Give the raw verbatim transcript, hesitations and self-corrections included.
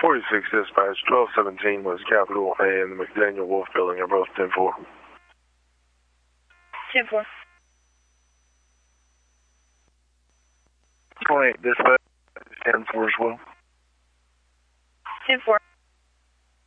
forty-six dispatch, twelve seventeen was Capital A and the McDaniel Wolf building are both ten four. ten four. twenty-eight dispatch, ten four as well. ten four.